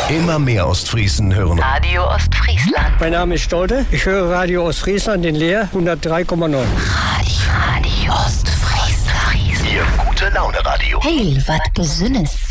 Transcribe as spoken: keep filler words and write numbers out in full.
Immer mehr Ostfriesen hören Radio Ostfriesland. Mein Name ist Stolte. Ich höre Radio Ostfriesland in Leer hundertdrei Komma neun. Radio, Radio Ostfriesland. Ihr gute Laune Radio. Hey, wat Besonnes.